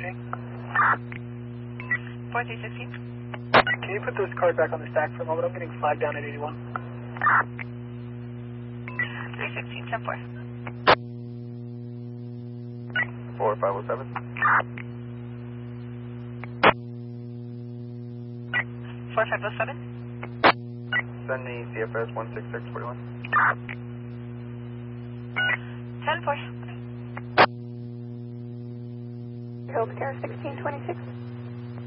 4316. Can you put this card back on the stack for a moment? I'm getting flagged down at 81. 316, 10-4. 4507. 4507. Send the CFS 16641. 10-4. Healthcare 1626.